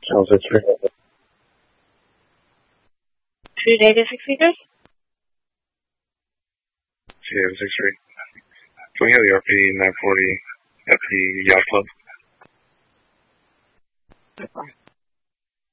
763. True data 6 meters? 763. Can we have the RP 940 at the Yacht Club?